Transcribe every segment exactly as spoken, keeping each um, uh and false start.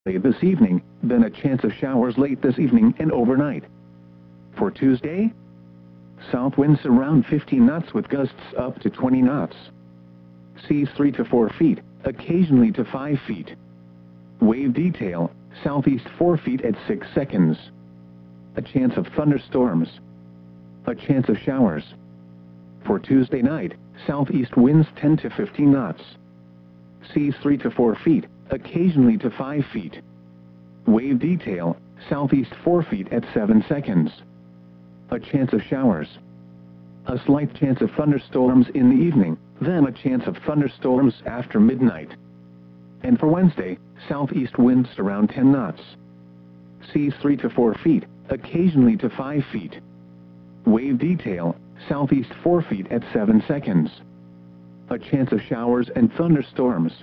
this evening, then a chance of showers late this evening and overnight. For Tuesday, south winds around fifteen knots with gusts up to twenty knots. Seas three to four feet, occasionally to five feet. Wave detail, southeast four feet at six seconds. A chance of thunderstorms. A chance of showers. For Tuesday night, southeast winds ten to fifteen knots. Seas three to four feet, occasionally to five feet. Wave detail, southeast four feet at seven seconds. A chance of showers. A slight chance of thunderstorms in the evening, then a chance of thunderstorms after midnight. And for Wednesday, southeast winds around ten knots. Seas three to four feet, occasionally to five feet. Wave detail, southeast four feet at seven seconds. A chance of showers and thunderstorms.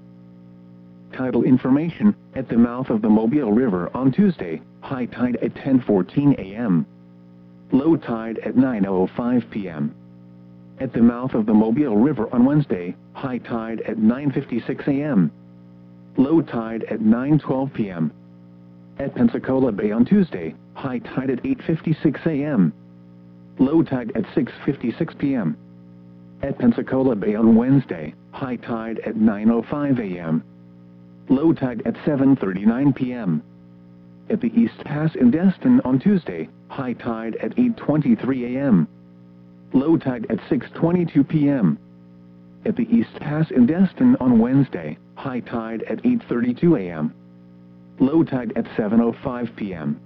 Tidal information, at the mouth of the Mobile River on Tuesday, high tide at ten fourteen a m Low tide at nine oh five p m At the mouth of the Mobile River on Wednesday, high tide at nine fifty-six a m Low tide at nine twelve p m At Pensacola Bay on Tuesday, high tide at eight fifty-six a m Low tide at six fifty-six p m At Pensacola Bay on Wednesday, high tide at nine oh five a m Low tide at seven thirty-nine p m At the East Pass in Destin on Tuesday, high tide at eight twenty-three a m Low tide at six twenty-two p m At the East Pass in Destin on Wednesday, high tide at eight thirty-two a m Low tide at seven oh five p m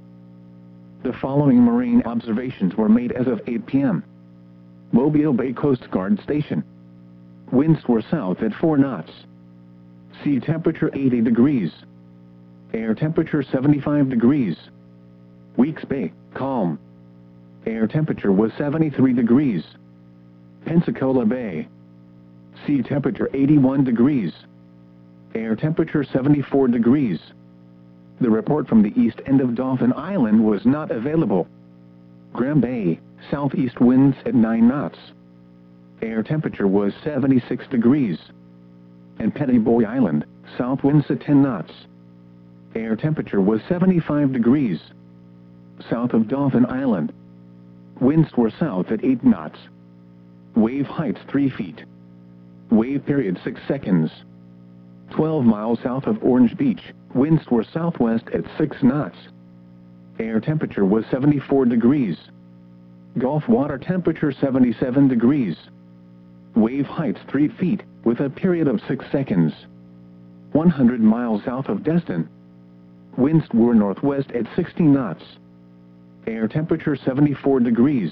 The following marine observations were made as of eight p m Mobile Bay Coast Guard Station. Winds were south at four knots. Sea temperature eighty degrees. Air temperature seventy-five degrees. Weeks Bay, calm. Air temperature was seventy-three degrees. Pensacola Bay. Sea temperature eighty-one degrees. Air temperature seventy-four degrees. The report from the east end of Dauphin Island was not available. Graham Bay, southeast winds at nine knots. Air temperature was seventy-six degrees. And Petty Boy Island, south winds at ten knots. Air temperature was seventy-five degrees. South of Dauphin Island. Winds were south at eight knots. Wave heights three feet. Wave period six seconds. twelve miles south of Orange Beach, winds were southwest at six knots. Air temperature was seventy-four degrees. Gulf water temperature seventy-seven degrees. Wave heights three feet, with a period of six seconds. one hundred miles south of Destin. Winds were northwest at sixty knots. Air temperature seventy-four degrees.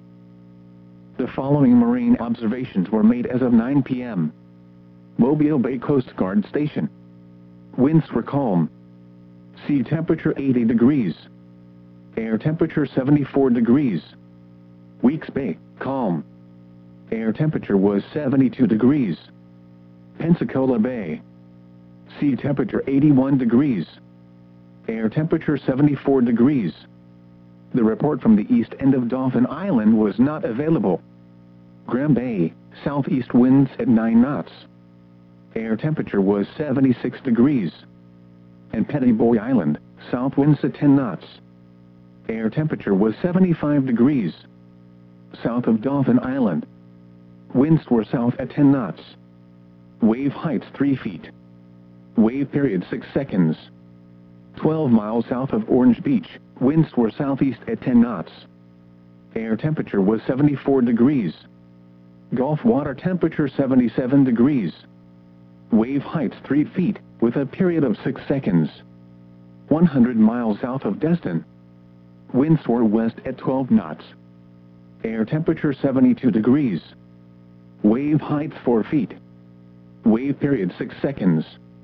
The following marine observations were made as of nine p m Mobile Bay Coast Guard Station. Winds were calm. Sea temperature eighty degrees. Air temperature seventy-four degrees. Weeks Bay, calm. Air temperature was seventy-two degrees. Pensacola Bay. Sea temperature eighty-one degrees. Air temperature seventy-four degrees. The report from the east end of Dauphin Island was not available. Graham Bay, southeast winds at nine knots. Air temperature was seventy-six degrees. And Petty Boy Island, south winds at ten knots. Air temperature was seventy-five degrees. South of Dauphin Island. Winds were south at ten knots. Wave heights three feet. Wave period six seconds. twelve miles south of Orange Beach, winds were southeast at ten knots. Air temperature was seventy-four degrees. Gulf water temperature seventy-seven degrees. Wave heights three feet, with a period of six seconds. one hundred miles south of Destin. Winds were west at twelve knots. Air temperature seventy-two degrees. Wave heights four feet. Wave period six seconds.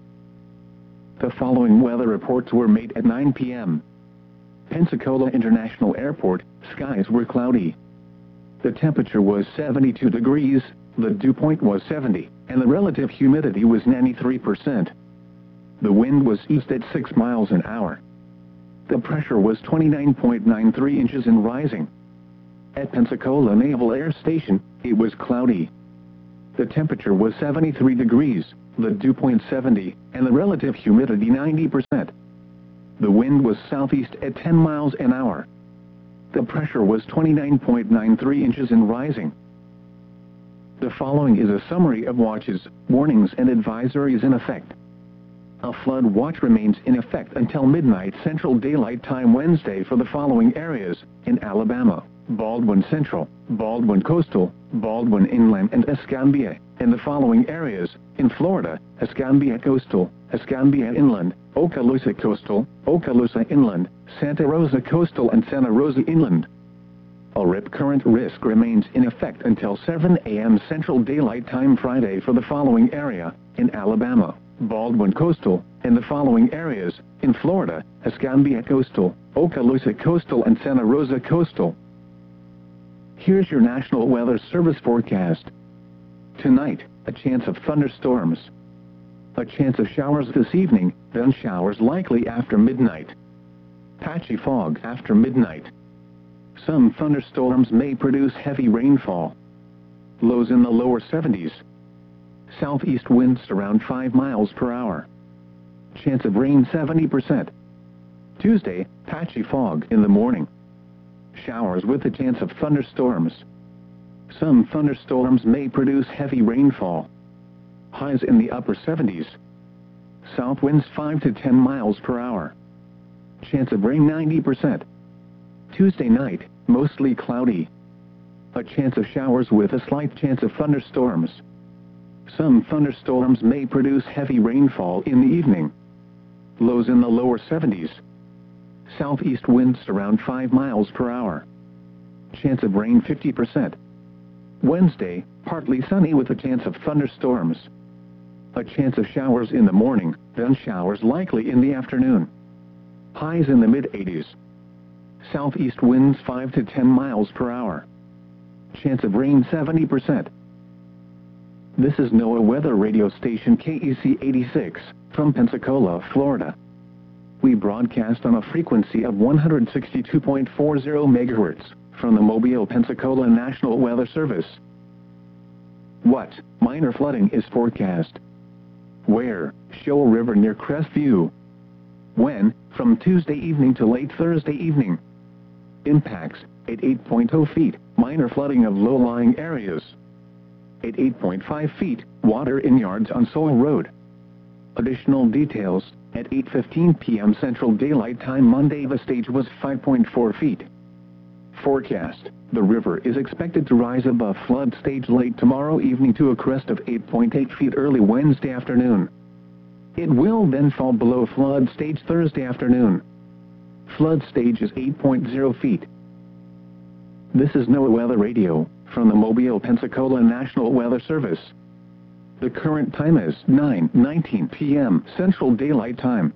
The following weather reports were made at nine p m Pensacola International Airport, skies were cloudy. The temperature was seventy-two degrees, the dew point was seventy, and the relative humidity was ninety-three percent. The wind was east at six miles an hour. The pressure was twenty-nine point nine three inches and rising. At Pensacola Naval Air Station, it was cloudy. The temperature was seventy-three degrees, the dew point seventy, and the relative humidity ninety percent. The wind was southeast at ten miles an hour. The pressure was twenty-nine point nine three inches and rising. The following is a summary of watches, warnings and advisories in effect. A flood watch remains in effect until midnight Central Daylight Time Wednesday for the following areas: in Alabama, Baldwin Central, Baldwin Coastal, Baldwin Inland and Escambia; in the following areas: in Florida, Escambia Coastal, Escambia Inland, Okaloosa Coastal, Okaloosa Inland, Santa Rosa Coastal and Santa Rosa Inland. A rip current risk remains in effect until seven A M Central Daylight Time Friday for the following area: in Alabama, Baldwin Coastal; in the following areas: in Florida, Escambia Coastal, Okaloosa Coastal and Santa Rosa Coastal. Here's your National Weather Service forecast. Tonight, a chance of thunderstorms. A chance of showers this evening, then showers likely after midnight. Patchy fog after midnight. Some thunderstorms may produce heavy rainfall. Lows in the lower seventies. Southeast winds around five miles per hour. Chance of rain seventy percent. Tuesday, patchy fog in the morning. Showers with a chance of thunderstorms. Some thunderstorms may produce heavy rainfall. Highs in the upper seventies. South winds five to ten miles per hour. Chance of rain ninety percent. Tuesday night, mostly cloudy. A chance of showers with a slight chance of thunderstorms. Some thunderstorms may produce heavy rainfall in the evening. Lows in the lower seventies. Southeast winds around five miles per hour. Chance of rain fifty percent. Wednesday, partly sunny with a chance of thunderstorms. A chance of showers in the morning, then showers likely in the afternoon. Highs in the mid eighties. Southeast winds five to ten miles per hour. Chance of rain seventy percent. This is NOAA Weather Radio Station K E C eighty-six, from Pensacola, Florida. We broadcast on a frequency of one hundred sixty-two point four zero megahertz, from the Mobile, Pensacola National Weather Service. What? Minor flooding is forecast. Where? Shoal River near Crestview. When? From Tuesday evening to late Thursday evening. Impacts: at eight point zero feet, minor flooding of low-lying areas. At eight point five feet, water in yards on Sowell Road. Additional details: at eight fifteen p m Central Daylight Time Monday the stage was five point four feet. Forecast: the river is expected to rise above flood stage late tomorrow evening to a crest of eight point eight feet early Wednesday afternoon. It will then fall below flood stage Thursday afternoon. Flood stage is eight point zero feet. This is NOAA Weather Radio, from the Mobile, Pensacola National Weather Service. The current time is nine nineteen p m Central Daylight Time.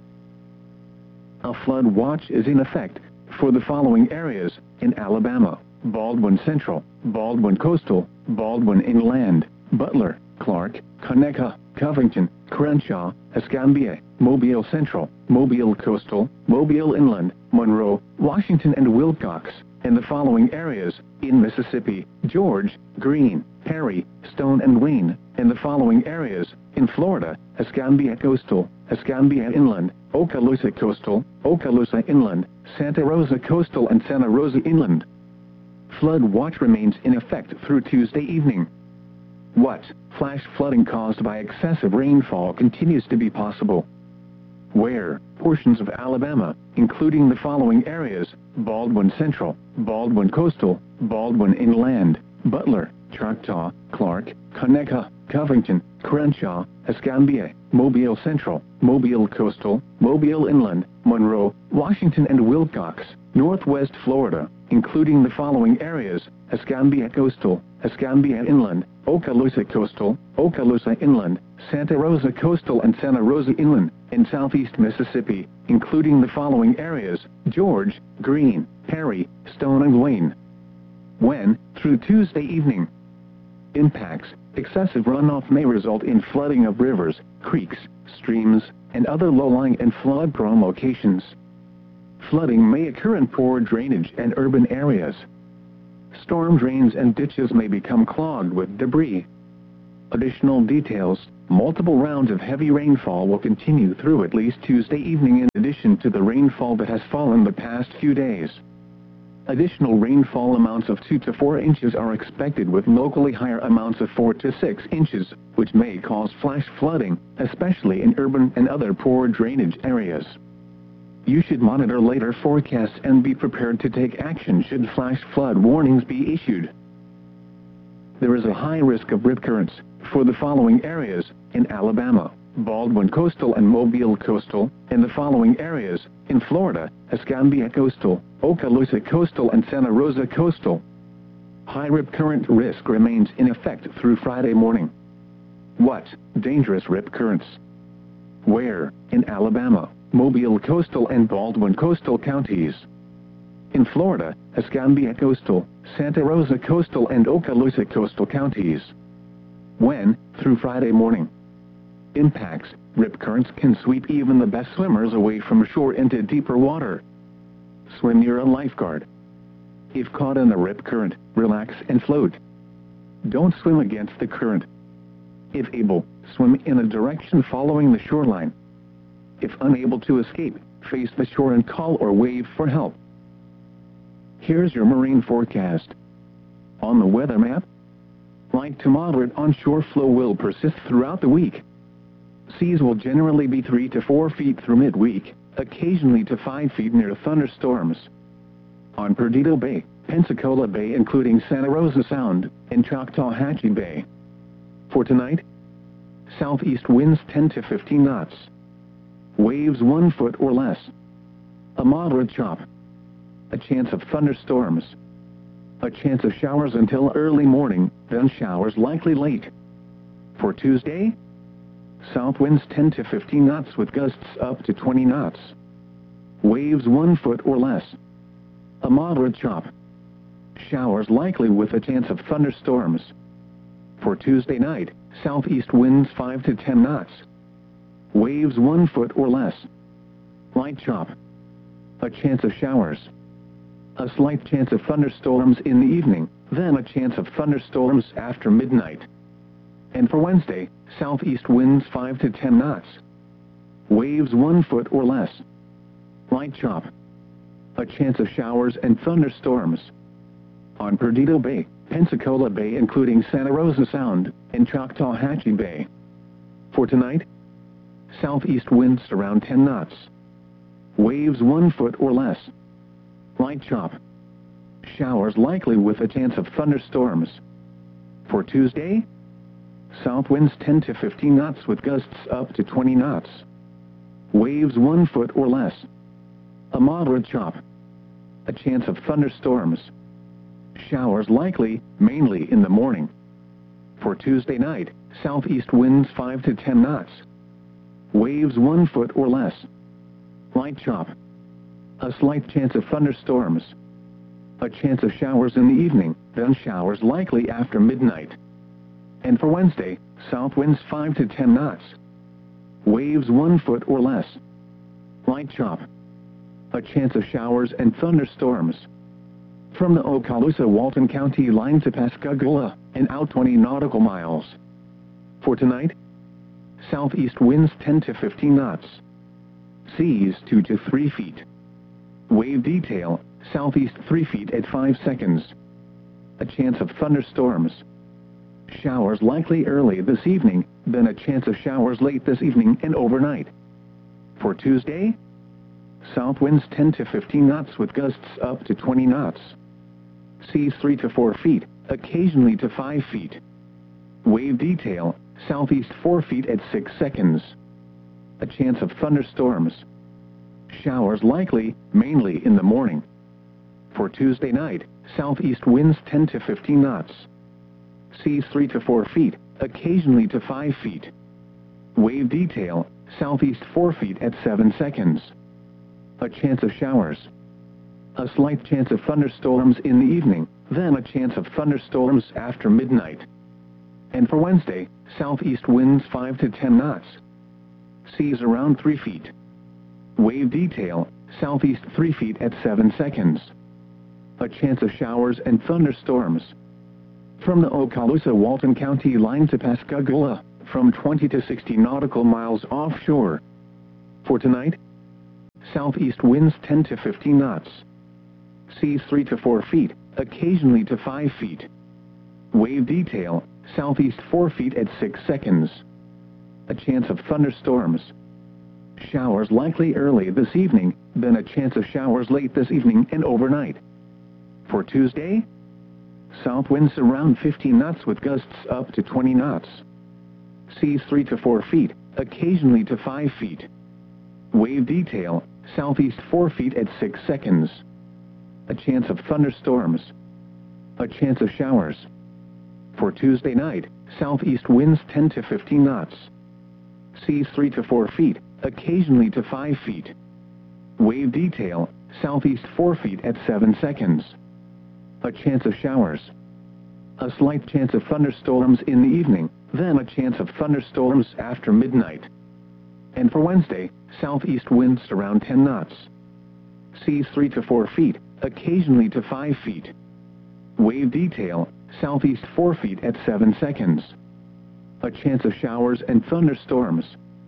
A flood watch is in effect for the following areas: in Alabama, Baldwin Central, Baldwin Coastal, Baldwin Inland, Butler, Clark, Conecuh, Covington, Crenshaw, Escambia, Mobile Central, Mobile Coastal, Mobile Inland, Monroe, Washington and Wilcox. In the following areas: in Mississippi, George, Greene, Perry, Stone and Wayne. In the following areas: in Florida, Escambia Coastal, Escambia Inland, Okaloosa Coastal, Okaloosa Inland, Santa Rosa Coastal and Santa Rosa Inland. Flood watch remains in effect through Tuesday evening. What? Flash flooding caused by excessive rainfall continues to be possible. Where? Portions of Alabama, including the following areas: Baldwin Central, Baldwin Coastal, Baldwin Inland, Butler, Choctaw, Clark, Conecuh, Covington, Crenshaw, Escambia, Mobile Central, Mobile Coastal, Mobile Inland, Monroe, Washington and Wilcox. Northwest Florida, including the following areas: Escambia Coastal, Escambia Inland, Okaloosa Coastal, Okaloosa Inland, Santa Rosa Coastal and Santa Rosa Inland. In southeast Mississippi, including the following areas: George, Greene, Perry, Stone and Wayne. When? Through Tuesday evening. Impacts: excessive runoff may result in flooding of rivers, creeks, streams, and other low-lying and flood-prone locations. Flooding may occur in poor drainage and urban areas. Storm drains and ditches may become clogged with debris. Additional details: multiple rounds of heavy rainfall will continue through at least Tuesday evening in addition to the rainfall that has fallen the past few days. Additional rainfall amounts of two to four inches are expected, with locally higher amounts of four to six inches, which may cause flash flooding, especially in urban and other poor drainage areas. You should monitor later forecasts and be prepared to take action should flash flood warnings be issued. There is a high risk of rip currents for the following areas in Alabama: Baldwin Coastal and Mobile Coastal, and the following areas in Florida: Escambia Coastal, Okaloosa Coastal and Santa Rosa Coastal. High rip current risk remains in effect through Friday morning. What? Dangerous rip currents. Where? In Alabama, Mobile Coastal and Baldwin Coastal counties. In Florida, Escambia Coastal, Santa Rosa Coastal and Okaloosa Coastal counties. When? Through Friday morning. Impacts: rip currents can sweep even the best swimmers away from shore into deeper water. Swim near a lifeguard. If caught in a rip current, relax and float. Don't swim against the current. If able, swim in a direction following the shoreline. If unable to escape, face the shore and call or wave for help. Here's your marine forecast. On the weather map, light to moderate onshore flow will persist throughout the week. Seas will generally be three to four feet through midweek, occasionally to five feet near thunderstorms. On Perdido Bay, Pensacola Bay including Santa Rosa Sound, and Choctawhatchee Bay. For tonight, southeast winds ten to fifteen knots. Waves one foot or less. A moderate chop. A chance of thunderstorms. A chance of showers until early morning, then showers likely late. For Tuesday, south winds ten to fifteen knots with gusts up to twenty knots. Waves one foot or less. A moderate chop. Showers likely with a chance of thunderstorms. For Tuesday night, southeast winds five to ten knots. Waves one foot or less. Light chop. A chance of showers. A slight chance of thunderstorms in the evening, then a chance of thunderstorms after midnight. And for Wednesday, southeast winds five to ten knots. Waves one foot or less. Light chop. A chance of showers and thunderstorms. On Perdido Bay, Pensacola Bay including Santa Rosa Sound, and Choctawhatchee Bay. For tonight, southeast winds around ten knots. Waves one foot or less. Light chop. Showers likely with a chance of thunderstorms. For Tuesday, south winds ten to fifteen knots with gusts up to twenty knots. Waves one foot or less. A moderate chop. A chance of thunderstorms. Showers likely, mainly in the morning. For Tuesday night, southeast winds five to ten knots. Waves one foot or less. Light chop. A slight chance of thunderstorms. A chance of showers in the evening, then showers likely after midnight. And for Wednesday, south winds five to ten knots. Waves one foot or less. Light chop. A chance of showers and thunderstorms. From the Okaloosa-Walton County line to Pascagoula, and out twenty nautical miles. For tonight, southeast winds ten to fifteen knots. Seas two to three feet. Wave detail, southeast three feet at five seconds. A chance of thunderstorms. Showers likely early this evening, then a chance of showers late this evening and overnight. For Tuesday, south winds ten to fifteen knots with gusts up to twenty knots. Seas three to four feet, occasionally to five feet. Wave detail, southeast four feet at six seconds. A chance of thunderstorms. Showers likely, mainly in the morning. For Tuesday night, southeast winds ten to fifteen knots. Seas three to four feet, occasionally to five feet. Wave detail, southeast four feet at seven seconds. A chance of showers. A slight chance of thunderstorms in the evening, then a chance of thunderstorms after midnight. And for Wednesday, southeast winds five to ten knots. Seas around three feet. Wave detail, southeast three feet at seven seconds. A chance of showers and thunderstorms. From the Okaloosa-Walton County line to Pascagoula, from twenty to sixty nautical miles offshore. For tonight, southeast winds ten to fifteen knots. Seas three to four feet, occasionally to five feet. Wave detail, southeast four feet at six seconds. A chance of thunderstorms. Showers likely early this evening, then a chance of showers late this evening and overnight. For Tuesday, south winds around fifteen knots with gusts up to twenty knots. Seas three to four feet, occasionally to five feet. Wave detail, southeast four feet at six seconds. A chance of thunderstorms. A chance of showers. For Tuesday night, southeast winds ten to fifteen knots. Seas three to four feet, occasionally to five feet. Wave detail, southeast four feet at seven seconds. A chance of showers. A slight chance of thunderstorms in the evening, then a chance of thunderstorms after midnight. And for Wednesday, southeast winds around ten knots. Seas three to four feet, occasionally to five feet. Wave detail, southeast four feet at seven seconds. A chance of showers and thunderstorms.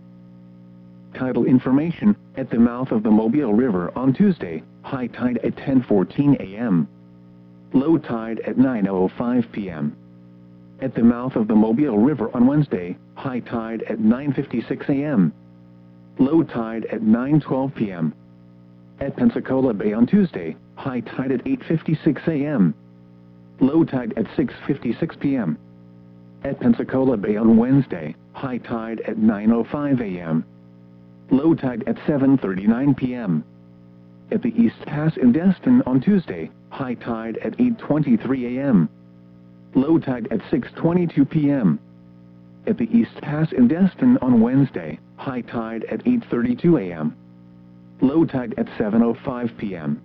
Tidal information, at the mouth of the Mobile River on Tuesday, high tide at ten fourteen a m Low tide at nine oh five p m At the mouth of the Mobile River on Wednesday, high tide at nine fifty-six a m Low tide at nine twelve p m At Pensacola Bay on Tuesday, high tide at eight fifty-six a m Low tide at six fifty-six p m At Pensacola Bay on Wednesday, high tide at nine oh five a m Low tide at seven thirty-nine p m At the East Pass in Destin on Tuesday, high tide at eight twenty-three a m Low tide at six twenty-two p m At the East Pass in Destin on Wednesday, high tide at eight thirty-two a m Low tide at seven oh five p m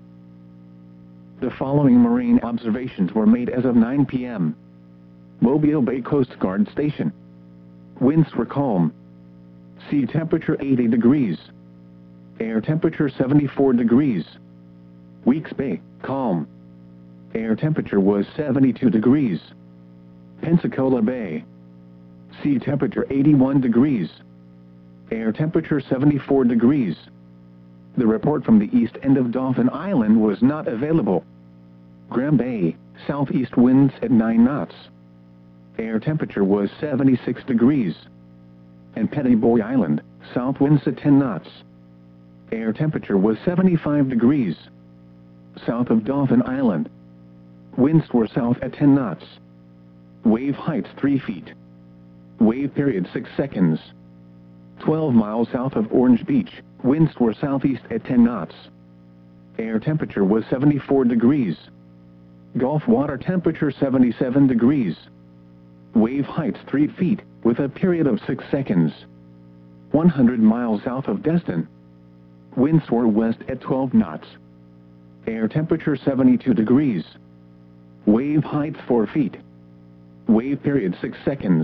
The following marine observations were made as of nine p m Mobile Bay Coast Guard Station. Winds were calm. Sea temperature eighty degrees. Air temperature seventy-four degrees. Weeks Bay, calm. Air temperature was seventy-two degrees. Pensacola Bay. Sea temperature eighty-one degrees. Air temperature seventy-four degrees. The report from the east end of Dauphin Island was not available. Graham Bay, southeast winds at nine knots. Air temperature was seventy-six degrees. And Petty Boy Island, south winds at ten knots. Air temperature was seventy-five degrees. South of Dauphin Island. Winds were south at ten knots. Wave heights three feet. Wave period six seconds. twelve miles south of Orange Beach, winds were southeast at ten knots. Air temperature was seventy-four degrees. Gulf water temperature seventy-seven degrees. Wave heights three feet, with a period of six seconds. one hundred miles south of Destin. Winds were west at twelve knots. Air temperature seventy-two degrees. Wave heights four feet. Wave period six seconds.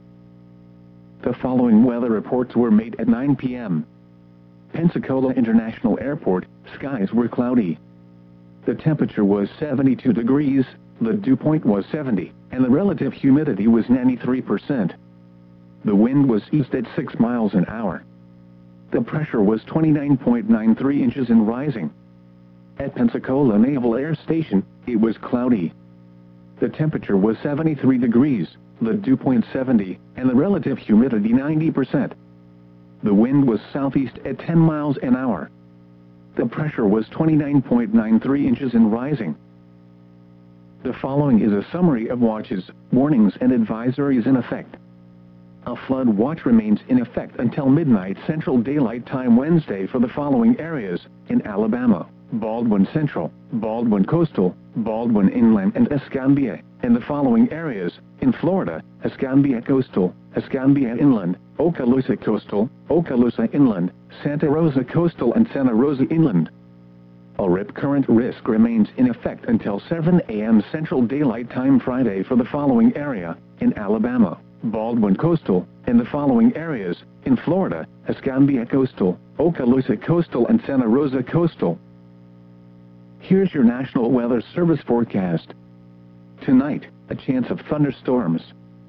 The following weather reports were made at nine p m Pensacola International Airport, skies were cloudy. The temperature was seventy-two degrees, the dew point was seventy, and the relative humidity was ninety-three percent. The wind was east at six miles an hour. The pressure was twenty-nine point nine three inches and rising. At Pensacola Naval Air Station, it was cloudy. The temperature was seventy-three degrees, the dew point seventy, and the relative humidity ninety percent. The wind was southeast at ten miles an hour. The pressure was twenty-nine point nine three inches and rising. The following is a summary of watches, warnings and advisories in effect. A flood watch remains in effect until midnight Central Daylight Time Wednesday for the following areas: in Alabama, Baldwin Central, Baldwin Coastal, Baldwin Inland and Escambia, and the following areas: in Florida, Escambia Coastal, Escambia Inland, Okaloosa Coastal, Okaloosa Inland, Santa Rosa Coastal and Santa Rosa Inland. A rip current risk remains in effect until seven a m Central Daylight Time Friday for the following area: in Alabama, Baldwin Coastal, and the following areas: in Florida, Escambia Coastal, Okaloosa Coastal and Santa Rosa Coastal. Here's your National Weather Service forecast. Tonight, a chance of thunderstorms.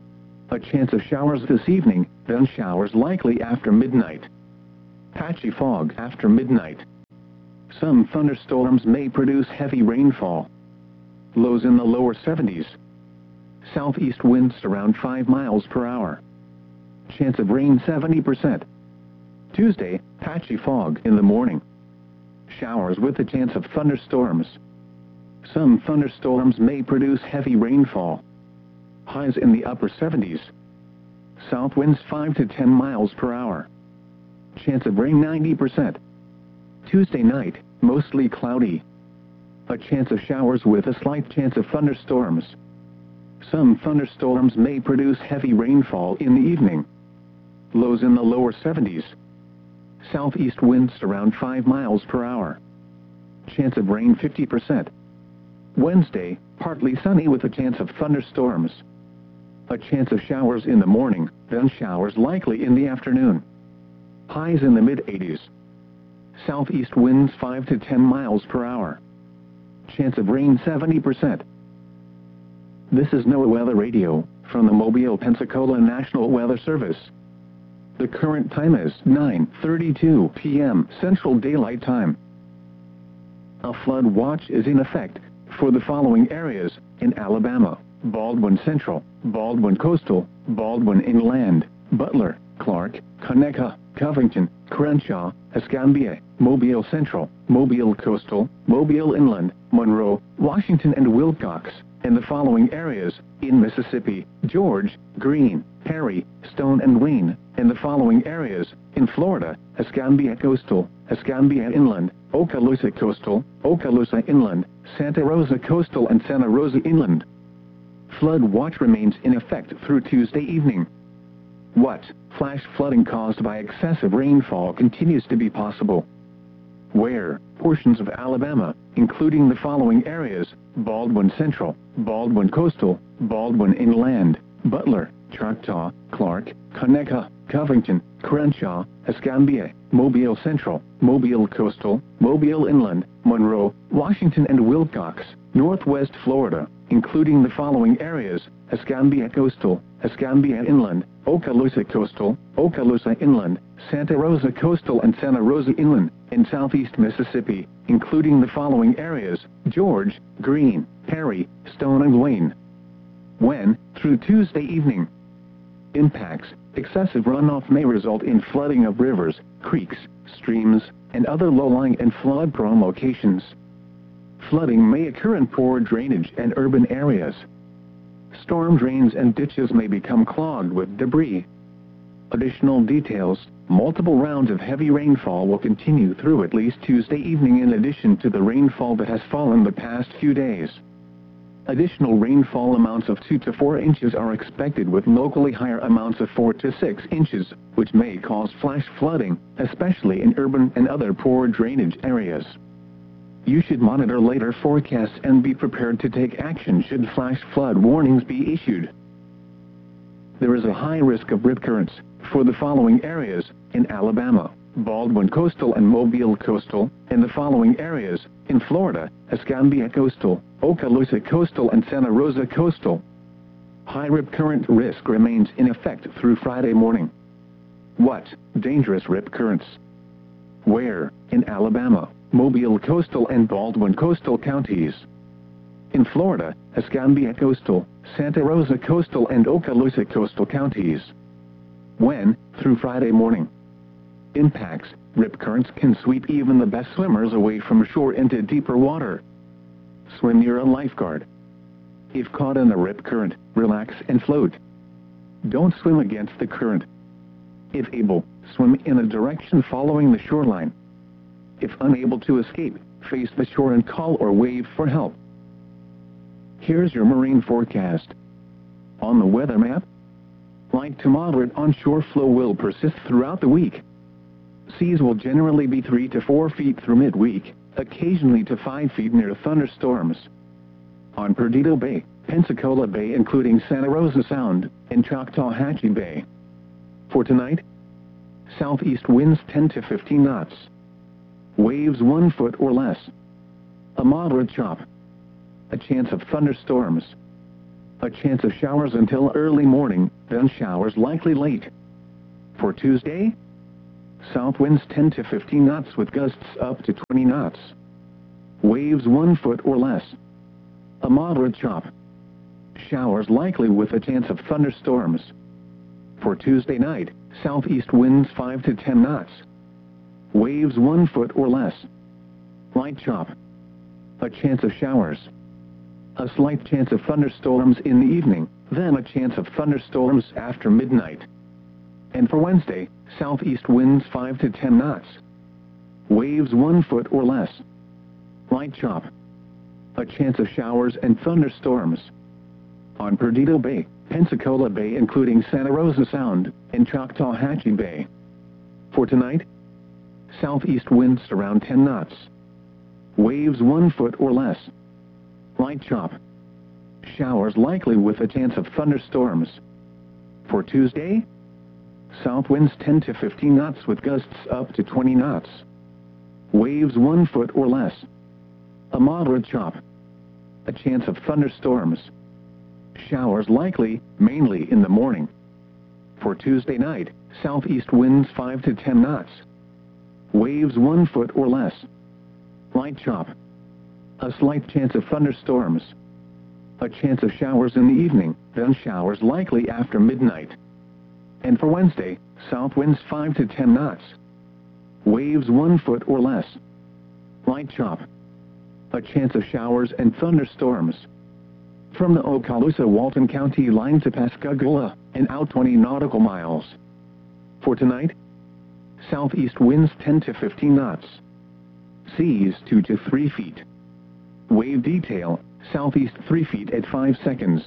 A chance of showers this evening, then showers likely after midnight. Patchy fog after midnight. Some thunderstorms may produce heavy rainfall. Lows in the lower seventies. Southeast winds around five miles per hour. Chance of rain seventy percent. Tuesday, patchy fog in the morning. Showers with a chance of thunderstorms. Some thunderstorms may produce heavy rainfall. Highs in the upper seventies. South winds five to ten miles per hour. Chance of rain ninety percent. Tuesday night, mostly cloudy. A chance of showers with a slight chance of thunderstorms. Some thunderstorms may produce heavy rainfall in the evening. Lows in the lower seventies. Southeast winds around five miles per hour. Chance of rain fifty percent. Wednesday, partly sunny with a chance of thunderstorms. A chance of showers in the morning, then showers likely in the afternoon. Highs in the mid eighties. Southeast winds five to ten miles per hour. Chance of rain seventy percent. This is NOAA Weather Radio, from the Mobile, Pensacola National Weather Service. The current time is nine thirty-two p m Central Daylight Time. A flood watch is in effect for the following areas in Alabama: Baldwin Central, Baldwin Coastal, Baldwin Inland, Butler, Clark, Conecuh, Covington, Crenshaw, Escambia, Mobile Central, Mobile Coastal, Mobile Inland, Monroe, Washington and Wilcox, and the following areas in Mississippi: George, Greene, Perry, Stone and Wayne, and the following areas in Florida: Escambia Coastal, Escambia Inland, Okaloosa Coastal, Okaloosa Inland, Santa Rosa Coastal and Santa Rosa Inland. Flood watch remains in effect through Tuesday evening. What? Flash flooding caused by excessive rainfall continues to be possible. Where? Portions of Alabama, including the following areas: Baldwin Central, Baldwin Coastal, Baldwin Inland, Butler, Choctaw, Clark, Conecuh, Covington, Crenshaw, Escambia, Mobile Central, Mobile Coastal, Mobile Inland, Monroe, Washington and Wilcox, Northwest Florida, including the following areas: Escambia Coastal, Escambia Inland, Okaloosa Coastal, Okaloosa Inland, Santa Rosa Coastal and Santa Rosa Inland, and Southeast Mississippi, including the following areas: George, Greene, Perry, Stone and Wayne. When? Through Tuesday evening. Impacts: excessive runoff may result in flooding of rivers, creeks, streams, and other low-lying and flood-prone locations. Flooding may occur in poor drainage and urban areas. Storm drains and ditches may become clogged with debris. Additional details: multiple rounds of heavy rainfall will continue through at least Tuesday evening in addition to the rainfall that has fallen the past few days. Additional rainfall amounts of two to four inches are expected, with locally higher amounts of four to six inches, which may cause flash flooding, especially in urban and other poor drainage areas. You should monitor later forecasts and be prepared to take action should flash flood warnings be issued. There is a high risk of rip currents for the following areas in Alabama: Baldwin Coastal and Mobile Coastal, and the following areas in Florida: Escambia Coastal, Okaloosa Coastal and Santa Rosa Coastal. High rip current risk remains in effect through Friday morning. What? Dangerous rip currents. Where? In Alabama, Mobile Coastal and Baldwin Coastal counties. In Florida, Escambia Coastal, Santa Rosa Coastal and Okaloosa Coastal counties. When? Through Friday morning. Impacts: rip currents can sweep even the best swimmers away from shore into deeper water. Swim near a lifeguard. If caught in a rip current, relax and float. Don't swim against the current. If able, swim in a direction following the shoreline. If unable to escape, face the shore and call or wave for help. Here's your marine forecast. On the weather map, light to moderate onshore flow will persist throughout the week. Seas will generally be three to four feet through midweek, occasionally to five feet near thunderstorms. On Perdido Bay, Pensacola Bay including Santa Rosa Sound, and Choctawhatchee Bay. For tonight, southeast winds ten to fifteen knots. Waves one foot or less. A moderate chop. A chance of thunderstorms. A chance of showers until early morning, then showers likely late. For Tuesday, south winds ten to fifteen knots with gusts up to twenty knots. Waves one foot or less. A moderate chop. Showers likely with a chance of thunderstorms. For Tuesday night, southeast winds five to ten knots. Waves one foot or less. Light chop. A chance of showers. A slight chance of thunderstorms in the evening, then a chance of thunderstorms after midnight. And for Wednesday, southeast winds five to ten knots. Waves one foot or less. Light chop. A chance of showers and thunderstorms. On Perdido Bay, Pensacola Bay including Santa Rosa Sound, and Choctawhatchee Bay. For tonight, southeast winds around ten knots. Waves one foot or less. Light chop. Showers likely with a chance of thunderstorms. For Tuesday, south winds ten to fifteen knots with gusts up to twenty knots. Waves one foot or less. A moderate chop. A chance of thunderstorms. Showers likely, mainly in the morning. For Tuesday night, southeast winds five to ten knots. Waves one foot or less. Light chop. A slight chance of thunderstorms. A chance of showers in the evening, then showers likely after midnight. And for Wednesday, south winds five to ten knots. Waves one foot or less. Light chop. A chance of showers and thunderstorms. From the Okaloosa-Walton County line to Pascagoula, and out twenty nautical miles. For tonight, southeast winds ten to fifteen knots. Seas two to three feet. Wave detail, southeast three feet at five seconds.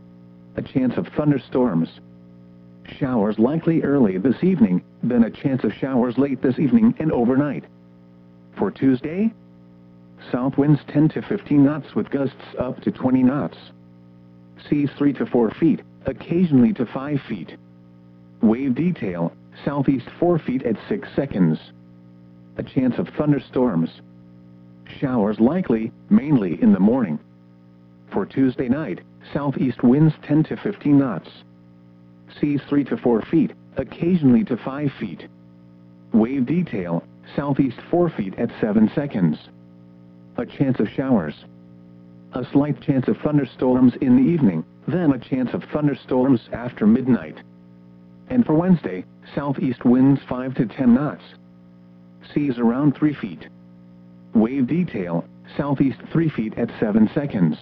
A chance of thunderstorms. Showers likely early this evening, then a chance of showers late this evening and overnight. For Tuesday, south winds ten to fifteen knots with gusts up to twenty knots. Seas three to four feet, occasionally to five feet. Wave detail, southeast four feet at six seconds. A chance of thunderstorms. Showers likely, mainly in the morning. For Tuesday night, southeast winds ten to fifteen knots. Seas three to four feet, occasionally to five feet. Wave detail, southeast four feet at seven seconds. A chance of showers. A slight chance of thunderstorms in the evening, then a chance of thunderstorms after midnight. And for Wednesday, southeast winds five to ten knots. Seas around three feet. Wave detail, southeast three feet at seven seconds.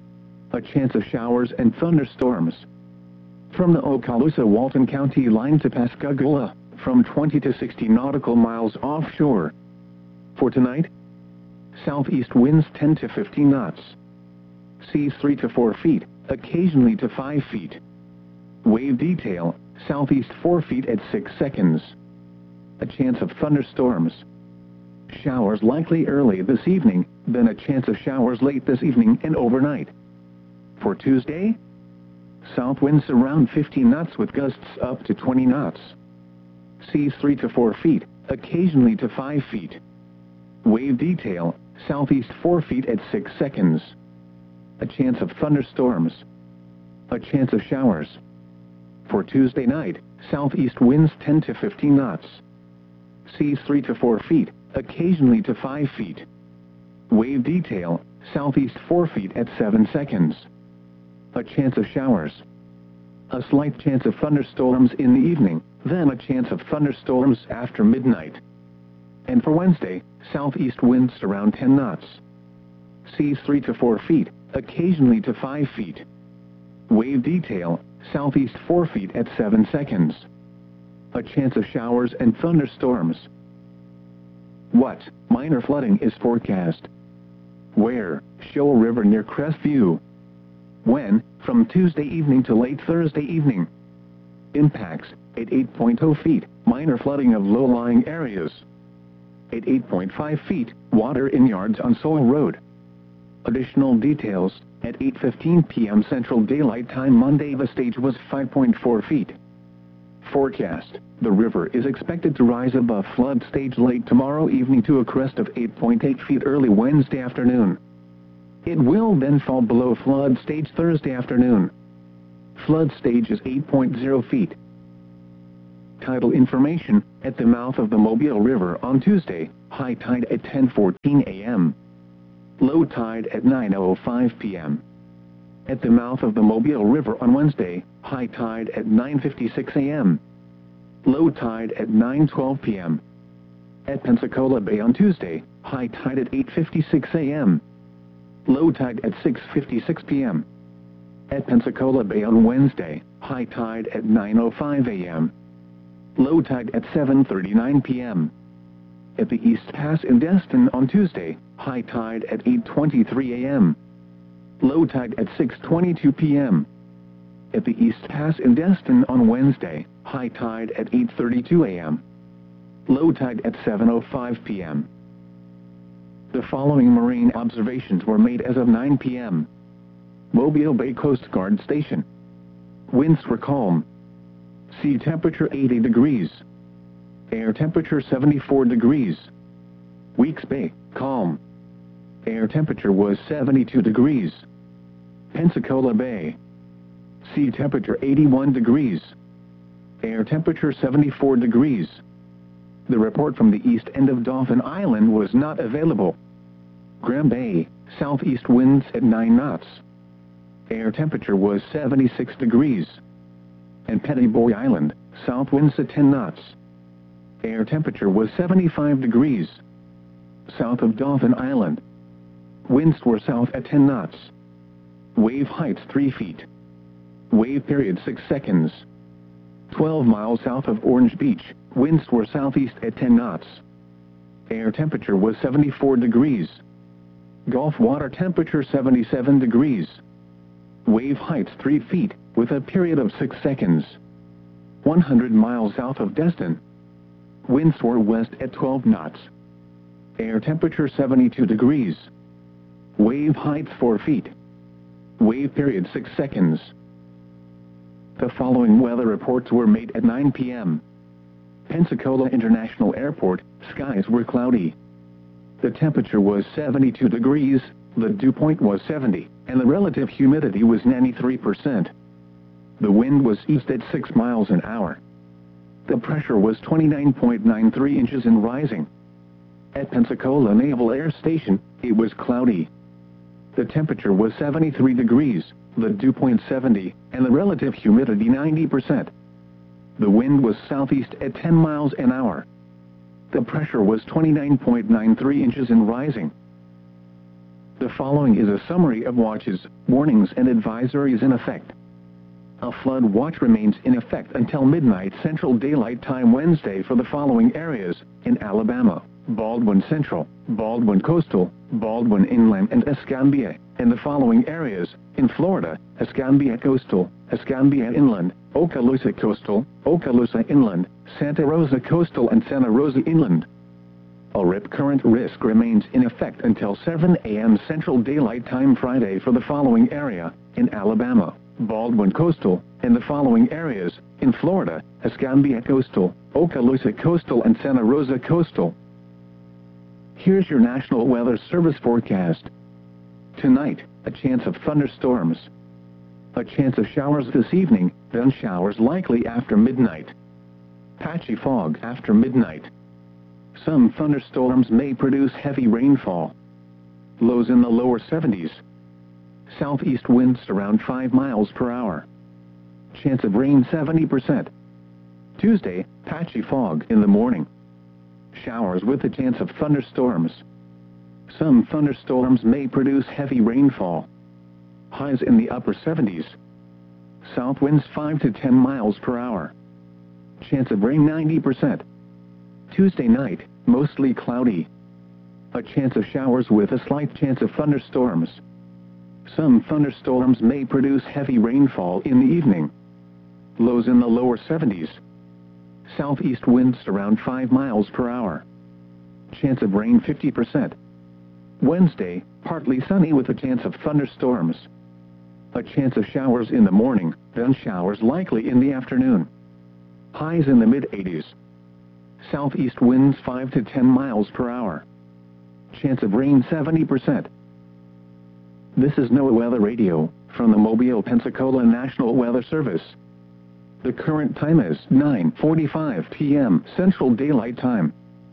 A chance of showers and thunderstorms. From the Okaloosa-Walton County line to Pascagoula, from twenty to sixty nautical miles offshore. For tonight, southeast winds ten to fifteen knots. Seas three to four feet, occasionally to five feet. Wave detail, southeast four feet at six seconds. A chance of thunderstorms. Showers likely early this evening, then a chance of showers late this evening and overnight. For Tuesday, south winds around fifteen knots with gusts up to twenty knots. Seas three to four feet, occasionally to five feet. Wave detail, southeast four feet at six seconds. A chance of thunderstorms. A chance of showers. For Tuesday night, southeast winds ten to fifteen knots. Seas three to four feet, occasionally to five feet. Wave detail, southeast four feet at seven seconds. A chance of showers. A slight chance of thunderstorms in the evening, then a chance of thunderstorms after midnight. And for Wednesday, southeast winds around ten knots. Seas three to four feet, occasionally to five feet. Wave detail, southeast four feet at seven seconds. A chance of showers and thunderstorms. What? Minor flooding is forecast. Where? Shoal River near Crestview. When? From Tuesday evening to late Thursday evening. Impacts, at eight point zero feet, minor flooding of low-lying areas. At eight point five feet, water in yards on Soil Road. Additional details, at eight fifteen p m Central Daylight Time Monday the stage was five point four feet. Forecast, the river is expected to rise above flood stage late tomorrow evening to a crest of eight point eight feet early Wednesday afternoon. It will then fall below flood stage Thursday afternoon. Flood stage is eight point zero feet. Tidal information, at the mouth of the Mobile River on Tuesday, high tide at ten fourteen a m Low tide at nine oh five p m At the mouth of the Mobile River on Wednesday, high tide at nine fifty-six a m Low tide at nine twelve p m At Pensacola Bay on Tuesday, high tide at eight fifty-six a m Low tide at six fifty-six p m At Pensacola Bay on Wednesday, high tide at nine oh five a m Low tide at seven thirty-nine p m At the East Pass in Destin on Tuesday, high tide at eight twenty-three a m Low tide at six twenty-two p m At the East Pass in Destin on Wednesday, high tide at eight thirty-two a m Low tide at seven oh five p m The following marine observations were made as of nine p m Mobile Bay Coast Guard Station. Winds were calm. Sea temperature eighty degrees. Air temperature seventy-four degrees. Weeks Bay, calm. Air temperature was seventy-two degrees. Pensacola Bay. Sea temperature eighty-one degrees. Air temperature seventy-four degrees. The report from the east end of Dauphin Island was not available. Graham Bay, southeast winds at nine knots. Air temperature was seventy-six degrees. And Petty Boy Island, south winds at ten knots. Air temperature was seventy-five degrees. South of Dauphin Island. Winds were south at ten knots. Wave heights three feet. Wave period six seconds. twelve miles south of Orange Beach, winds were southeast at ten knots. Air temperature was seventy-four degrees. Gulf water temperature seventy-seven degrees. Wave heights three feet, with a period of six seconds. one hundred miles south of Destin. Winds were west at twelve knots. Air temperature seventy-two degrees. Wave height four feet. Wave period six seconds. The following weather reports were made at nine p m Pensacola International Airport, skies were cloudy. The temperature was seventy-two degrees, the dew point was seventy, and the relative humidity was ninety-three percent. The wind was east at six miles an hour. The pressure was twenty-nine point nine three inches and rising. At Pensacola Naval Air Station, it was cloudy. The temperature was seventy-three degrees, the dew point seventy, and the relative humidity ninety percent. The wind was southeast at ten miles an hour. The pressure was twenty-nine point nine three inches and rising. The following is a summary of watches, warnings and advisories in effect. A flood watch remains in effect until midnight Central Daylight Time Wednesday for the following areas: in Alabama, Baldwin Central, Baldwin Coastal, Baldwin Inland and Escambia, and the following areas: in Florida, Escambia Coastal, Escambia Inland, Okaloosa Coastal, Okaloosa Inland, Santa Rosa Coastal and Santa Rosa Inland. A rip current risk remains in effect until seven a m Central Daylight Time Friday for the following area: in Alabama, Baldwin Coastal, and the following areas: in Florida, Escambia Coastal, Okaloosa Coastal and Santa Rosa Coastal. Here's your National Weather Service forecast. Tonight, a chance of thunderstorms. A chance of showers this evening, then showers likely after midnight. Patchy fog after midnight. Some thunderstorms may produce heavy rainfall. Lows in the lower seventies. Southeast winds around five miles per hour. Chance of rain seventy percent. Tuesday, patchy fog in the morning. Showers with a chance of thunderstorms. Some thunderstorms may produce heavy rainfall. Highs in the upper seventies. South winds five to ten miles per hour. Chance of rain ninety percent. Tuesday night, mostly cloudy. A chance of showers with a slight chance of thunderstorms. Some thunderstorms may produce heavy rainfall in the evening. Lows in the lower seventies. Southeast winds around five miles per hour. Chance of rain fifty percent. Wednesday, partly sunny with a chance of thunderstorms. A chance of showers in the morning, then showers likely in the afternoon. Highs in the mid eighties. Southeast winds five to ten miles per hour. Chance of rain seventy percent. This is NOAA Weather Radio. from the Mobile, Pensacola National Weather Service. The current time is nine forty-five p m Central Daylight Time.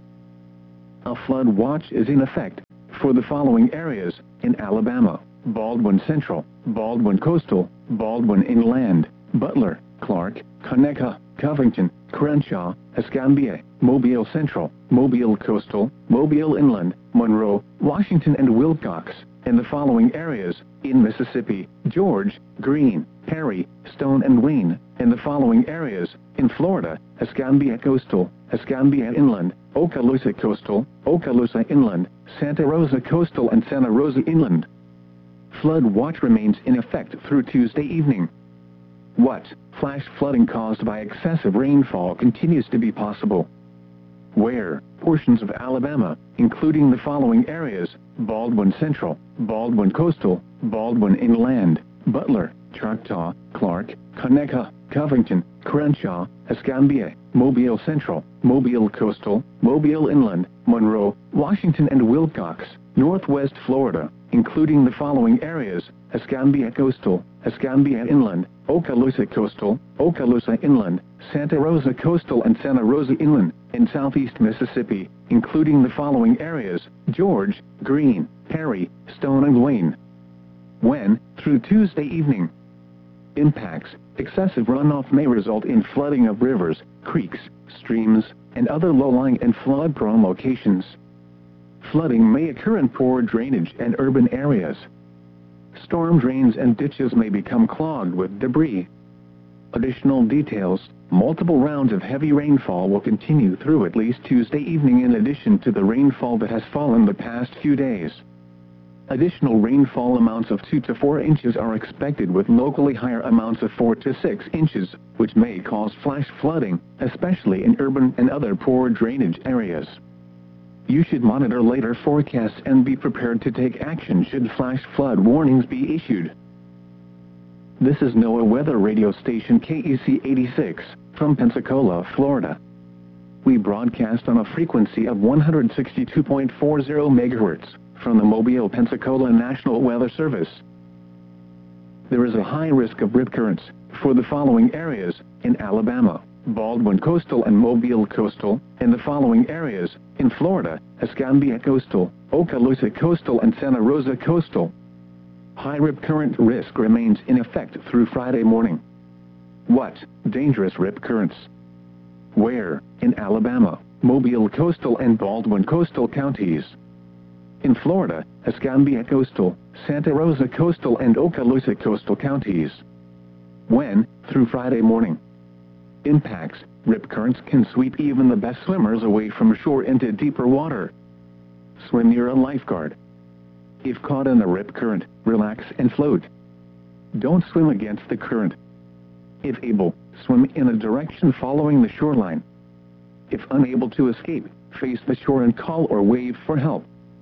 A flood watch is in effect for the following areas in Alabama: Baldwin Central, Baldwin Coastal, Baldwin Inland, Butler, Clark, Conecuh, Covington, Crenshaw, Escambia, Mobile Central, Mobile Coastal, Mobile Inland, Monroe, Washington and Wilcox, and the following areas in Mississippi: George, Greene, Perry, Stone and Wayne, and the following areas in Florida: Escambia Coastal, Escambia Inland, Okaloosa Coastal, Okaloosa Inland, Santa Rosa Coastal and Santa Rosa Inland. Flood watch remains in effect through Tuesday evening. What? Flash flooding caused by excessive rainfall continues to be possible. Where? Portions of Alabama, including the following areas: Baldwin Central, Baldwin Coastal, Baldwin Inland, Butler, Choctaw, Clark, Conecuh, Covington, Crenshaw, Escambia, Mobile Central, Mobile Coastal, Mobile Inland, Monroe, Washington and Wilcox, Northwest Florida, including the following areas: Escambia Coastal, Escambia Inland, Okaloosa Coastal, Okaloosa Inland, Santa Rosa Coastal and Santa Rosa Inland, and Southeast Mississippi, including the following areas: George, Greene, Perry, Stone and Wayne. When? Through Tuesday evening. Impacts: excessive runoff may result in flooding of rivers, creeks, streams, and other low-lying and flood-prone locations. Flooding may occur in poor drainage and urban areas. Storm drains and ditches may become clogged with debris. Additional details: multiple rounds of heavy rainfall will continue through at least Tuesday evening in addition to the rainfall that has fallen the past few days. Additional rainfall amounts of two to four inches are expected, with locally higher amounts of four to six inches, which may cause flash flooding, especially in urban and other poor drainage areas. You should monitor later forecasts and be prepared to take action should flash flood warnings be issued. This is NOAA Weather Radio Station K E C eighty-six, from Pensacola, Florida. We broadcast on a frequency of one hundred sixty-two point four zero megahertz, from the Mobile, Pensacola National Weather Service. There is a high risk of rip currents for the following areas in Alabama: Baldwin Coastal and Mobile Coastal, and the following areas in Florida: Escambia Coastal, Okaloosa Coastal and Santa Rosa Coastal. High rip current risk remains in effect through Friday morning. What? Dangerous rip currents. Where? In Alabama, Mobile Coastal and Baldwin Coastal counties. In Florida: Escambia Coastal, Santa Rosa Coastal and Okaloosa Coastal counties. When? Through Friday morning. Impacts: rip currents can sweep even the best swimmers away from shore into deeper water. Swim near a lifeguard. If caught in a rip current, relax and float. Don't swim against the current. If able, swim in a direction following the shoreline. If unable to escape, face the shore and call or wave for help.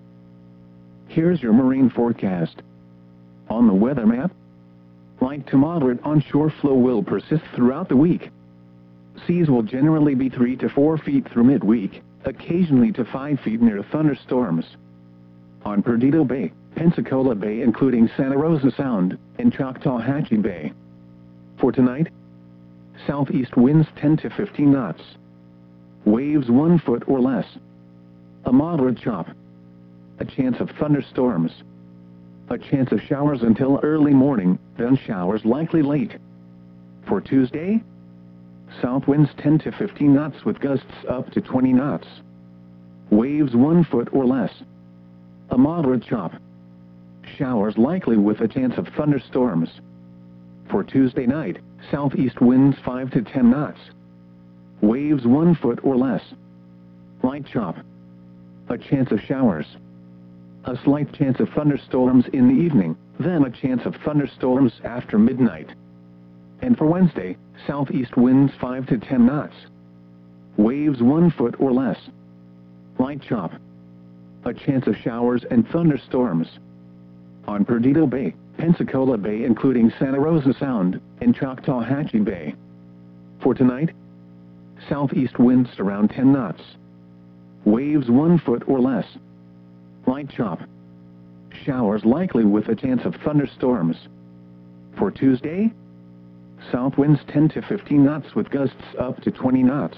Here's your marine forecast. On the weather map, light to moderate onshore flow will persist throughout the week. Seas will generally be three to four feet through midweek, occasionally to five feet near thunderstorms. On Perdido Bay, Pensacola Bay including Santa Rosa Sound, and Choctawhatchee Bay. For tonight, southeast winds ten to fifteen knots. Waves one foot or less. A moderate chop. A chance of thunderstorms. A chance of showers until early morning, then showers likely late. For Tuesday, south winds ten to fifteen knots with gusts up to twenty knots. Waves one foot or less. A moderate chop. Showers likely with a chance of thunderstorms. For Tuesday night, southeast winds five to ten knots. Waves one foot or less. Light chop. A chance of showers. A slight chance of thunderstorms in the evening, then a chance of thunderstorms after midnight. And for Wednesday, southeast winds five to ten knots. Waves one foot or less. Light chop. A chance of showers and thunderstorms. On Perdido Bay, Pensacola Bay including Santa Rosa Sound, and Choctawhatchee Bay. For tonight, southeast winds around ten knots. Waves one foot or less. Light chop. Showers likely with a chance of thunderstorms. For Tuesday, south winds ten to fifteen knots with gusts up to twenty knots.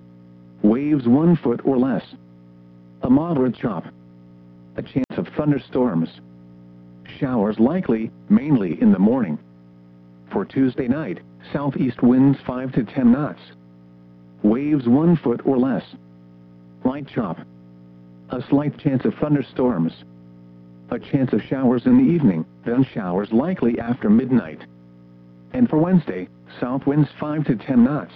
Waves one foot or less. A moderate chop. A chance of thunderstorms. Showers likely, mainly in the morning. For Tuesday night, southeast winds five to ten knots. Waves one foot or less. Light chop. A slight chance of thunderstorms. A chance of showers in the evening, then showers likely after midnight. And for Wednesday, south winds five to ten knots.